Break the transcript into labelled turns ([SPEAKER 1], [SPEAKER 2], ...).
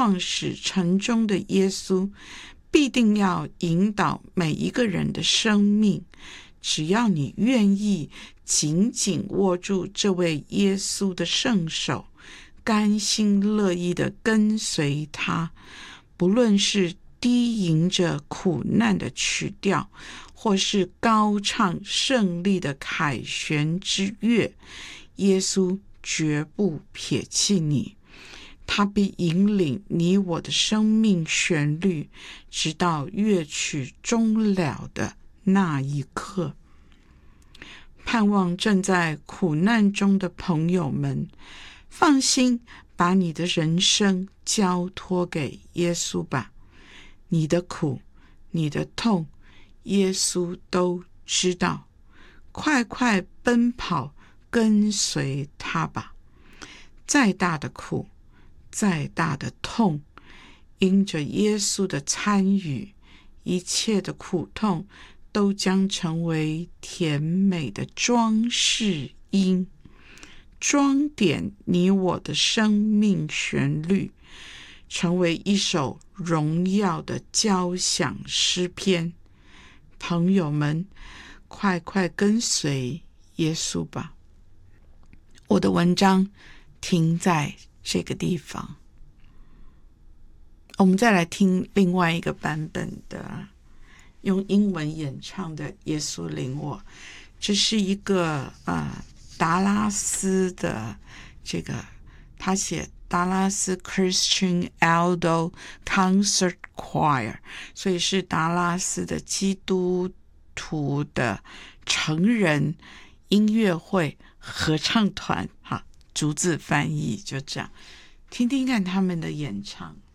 [SPEAKER 1] 创始成终的耶稣必定要引导每一个人的生命。只要你愿意紧紧握住这位耶稣的圣手，甘心乐意地跟随他，不论是低吟着苦难的曲调，或是高唱胜利的凯旋之乐，耶稣绝不撇弃你，他必引领你我的生命旋律，直到乐曲终了的那一刻。盼望正在苦难中的朋友们，放心把你的人生交托给耶稣吧。你的苦，你的痛，耶稣都知道。快快奔跑，跟随他吧。再大的苦，再大的痛，因着耶稣的参与，一切的苦痛都将成为甜美的装饰音，装点你我的生命旋律，成为一首荣耀的交响诗篇。朋友们，快快跟随耶稣吧。我的文章停在这个地方，我们再来听另外一个版本的用英文演唱的《耶稣领我》。这是一个达拉斯的他写达拉斯 Christian Aldo Concert Choir， 所以是达拉斯的基督徒的成人音乐会合唱团，逐字翻译就这样，听听看他们的演唱。